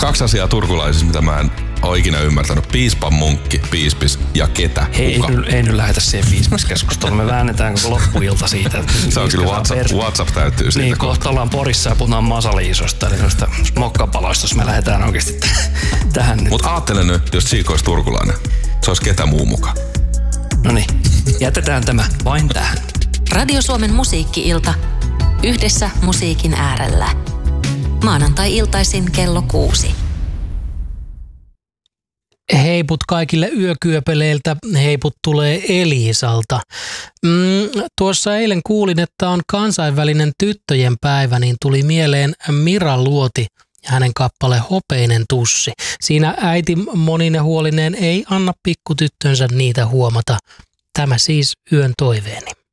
2 asiaa turkulaisissa, mitä mä en ole ikinä ymmärtänyt. Piispan munkki, piispis ja ketä. Hei, ei nyt lähetä siihen piispiskeskusteluun. Me väännetään koko loppuilta siitä. Se on kyllä WhatsApp täyttyy siitä. Niin, kohta ollaan Porissa ja puhutaan Masaliisosta. Eli noista mokkapaloista, jos me lähdetään oikeasti tähän nyt. Mutta aattele nyt, jos Siiko olisi turkulainen. Se olisi ketä muu mukaan. Noniin, jätetään tämä vain tähän. Radio Suomen musiikki-ilta. Yhdessä musiikin äärellä. Maanantai-iltaisin kello 6. Heiput kaikille yökyöpeleiltä. Heiput tulee Eliisalta. Tuossa eilen kuulin, että on kansainvälinen tyttöjen päivä, niin tuli mieleen Mira Luoti ja hänen kappale Hopeinen tussi. Siinä äiti monine huolineen ei anna pikkutyttönsä niitä huomata. Tämä siis yön toiveeni.